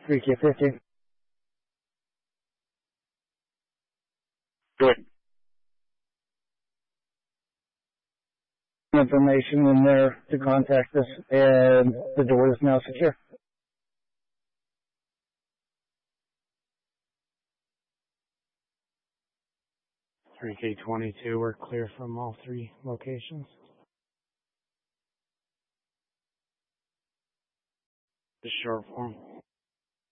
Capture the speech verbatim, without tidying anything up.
three K fifty. Good. Information in there to contact us, and the door is now secure. three K twenty-two, we're clear from all three locations. The short form.